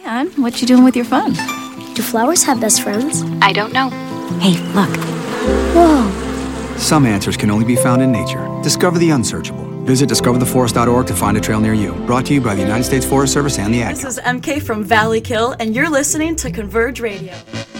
hon, what you doing with your phone? Do flowers have best friends? I don't know. Hey, look. Whoa. Some answers can only be found in nature. Discover the unsearchable. Visit discovertheforest.org to find a trail near you. Brought to you by the United States Forest Service and the Ad This is MK from Valley Kill, and you're listening to Converge Radio.